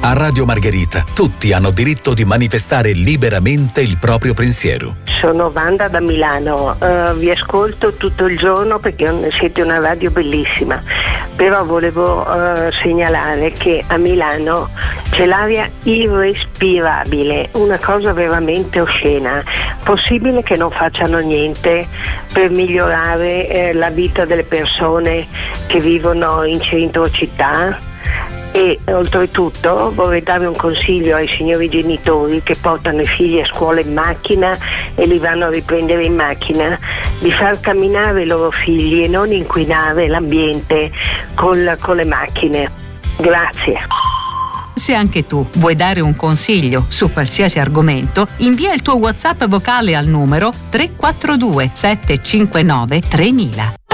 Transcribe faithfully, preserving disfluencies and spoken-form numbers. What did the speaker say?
A Radio Margherita tutti hanno diritto di manifestare liberamente il proprio pensiero. Sono Wanda da Milano, uh, vi ascolto tutto il giorno perché siete una radio bellissima, però volevo uh, segnalare che a Milano c'è l'aria irrespirabile, una cosa veramente oscena. Possibile che non facciano niente per migliorare eh, la vita delle persone che vivono in centro città? E oltretutto vorrei dare un consiglio ai signori genitori che portano i figli a scuola in macchina e li vanno a riprendere in macchina, di far camminare i loro figli e non inquinare l'ambiente con, con le macchine. Grazie. Se anche tu vuoi dare un consiglio su qualsiasi argomento, invia il tuo WhatsApp vocale al numero tre quattro due sette cinque nove tremila.